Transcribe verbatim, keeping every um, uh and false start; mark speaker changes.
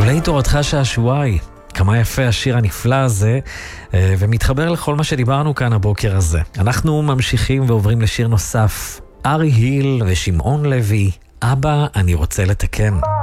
Speaker 1: גלי תורתך שעשועי. כמה יפה השיר הנפלא הזה, ומתחבר לכל מה שדיברנו כאן הבוקר הזה. אנחנו ממשיכים ועוברים לשיר נוסף. ארי היל ושמעון לוי, אבא אני רוצה לתקן.